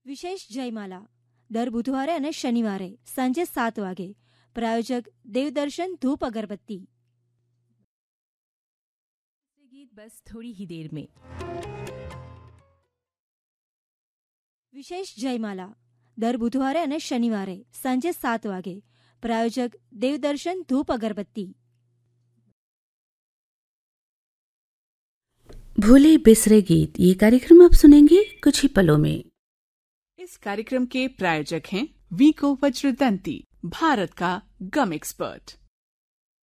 વિશેષ જયમાલા દર બુધવારે અને શનિવારે સાંજે 7 વાગે. प्रायोजक देवदर्शन धूप अगरबत्ती. गीत बस थोड़ी ही देर में. विशेष जयमाला दर बुधवारे અને શનિવારે સાંજે 7 વાગે. प्रायोजक देवदर्शन धूप अगरबत्ती. भूले बिसरे गीत, ये कार्यक्रम आप सुनेंगे कुछ ही पलों में. इस कार्यक्रम के प्रायोजक हैं वीको वज्रदंती, भारत का गम एक्सपर्ट.